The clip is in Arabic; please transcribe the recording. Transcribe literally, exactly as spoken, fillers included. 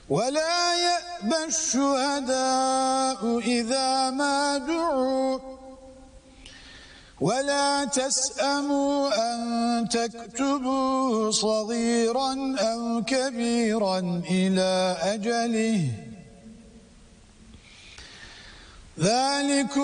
ولا يأبى الشهداء إذا ما دعوا ولا تسأموا أن تكتبوا صغيرا أو كبيرا إلى أجله ذلك